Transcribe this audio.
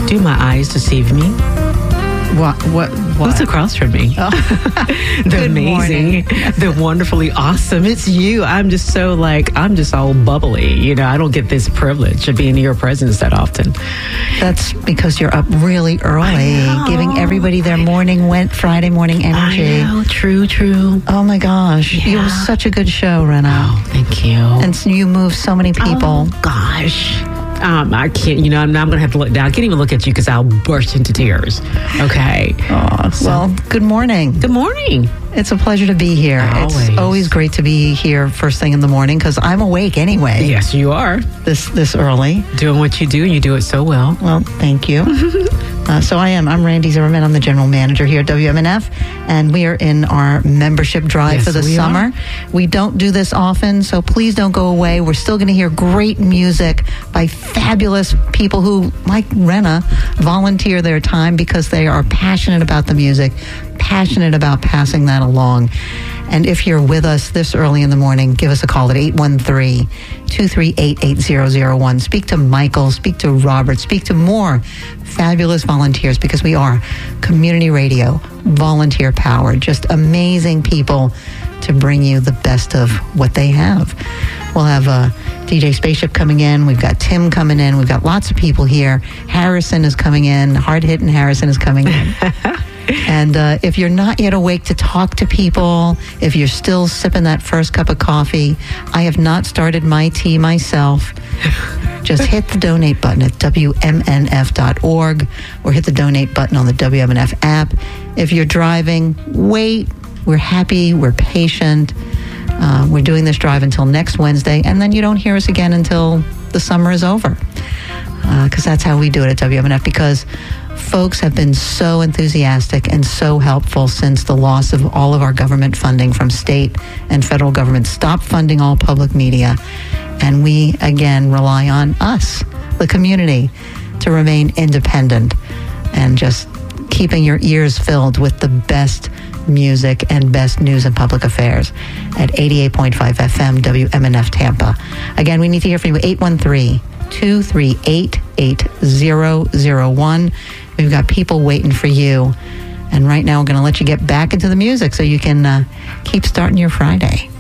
Do my eyes deceive me? What? Who's across from me? Oh. The amazing, the wonderfully awesome. It's you. I'm just all bubbly. You know, I don't get this privilege of being in your presence that often. That's because you're up really early, giving everybody their Friday morning energy. I know, true. Oh my gosh. Yeah. You have such a good show, Rena. Oh, thank you. And so you move so many people. Oh, gosh. I can't, I'm going to have to look down. I can't even look at you because I'll burst into tears. Okay. Well, good morning. Good morning. It's a pleasure to be here. Always. It's always great to be here first thing in the morning because I'm awake anyway. Yes, you are. This early. Doing what you do, and you do it so well. Well, thank you. So I am. I'm Randy Zimmerman. I'm the general manager here at WMNF, and we are in our membership drive for the summer. We don't do this often, so please don't go away. We're still going to hear great music by fabulous people who, like Rena, volunteer their time because they are passionate about the music, passionate about passing that along. And if you're with us this early in the morning, give us a call at 813-238-8001. Speak to Michael, speak to Robert, speak to more fabulous volunteers because we are community radio, volunteer powered, just amazing people to bring you the best of what they have. We'll have DJ Spaceship coming in. We've got Tim coming in. We've got lots of people here. Harrison is coming in. Hard-hitting Harrison is coming in. And if you're not yet awake to talk to people, if you're still sipping that first cup of coffee, I have not started my tea myself. Just hit the donate button at WMNF.org or hit the donate button on the WMNF app. If you're driving, wait. We're happy. We're patient. We're doing this drive until next Wednesday, and then you don't hear us again until the summer is over. Because that's how we do it at WMNF, because folks have been so enthusiastic and so helpful since the loss of all of our government funding from state and federal government. Stop funding all public media. And we, again, rely on us, the community, to remain independent and just keeping your ears filled with the best music and best news and public affairs at 88.5 FM WMNF Tampa. Again, we need to hear from you, 813-238-8001. We've got people waiting for you. And right now, we're going to let you get back into the music so you can keep starting your Friday.